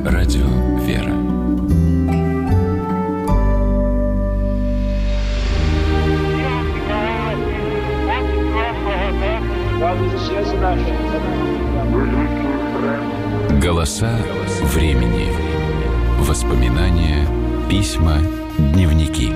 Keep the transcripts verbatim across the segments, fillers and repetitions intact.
Радио «Вера». Голоса времени. Воспоминания, письма, дневники.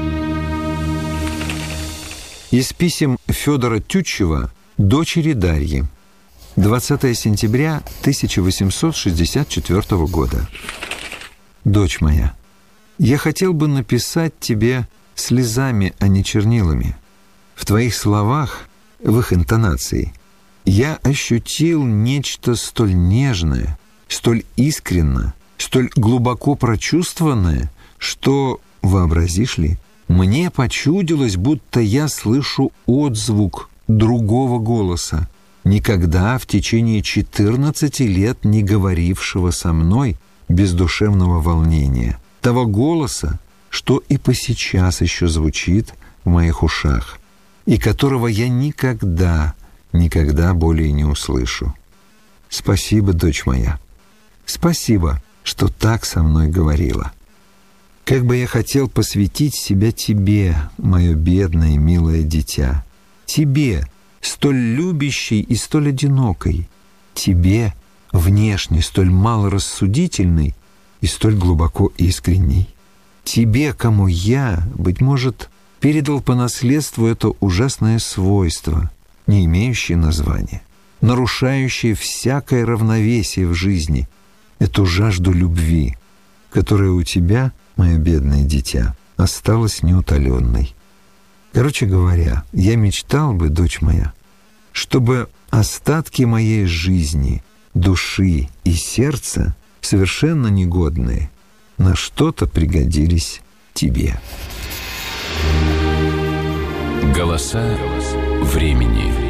Из писем Федора Тютчева дочери Дарьи. двадцатое сентября тысяча восемьсот шестьдесят четвёртого года. Дочь моя, я хотел бы написать тебе слезами, а не чернилами. В твоих словах, в их интонации, я ощутил нечто столь нежное, столь искренно, столь глубоко прочувствованное, что, вообразишь ли, мне почудилось, будто я слышу отзвук другого голоса, никогда в течение четырнадцати лет не говорившего со мной без душевного волнения, того голоса, что и по сейчас еще звучит в моих ушах, и которого я никогда, никогда более не услышу. Спасибо, дочь моя. Спасибо, что так со мной говорила. Как бы я хотел посвятить себя тебе, мое бедное, милое дитя, тебе, столь любящей и столь одинокой, тебе, внешне столь малорассудительной и столь глубоко искренней, тебе, кому я, быть может, передал по наследству это ужасное свойство, не имеющее названия, нарушающее всякое равновесие в жизни, эту жажду любви, которая у тебя, мое бедное дитя, осталась неутоленной. Короче говоря, я мечтал бы, дочь моя, чтобы остатки моей жизни, души и сердца, совершенно негодные, на что-то пригодились тебе. Голоса времени.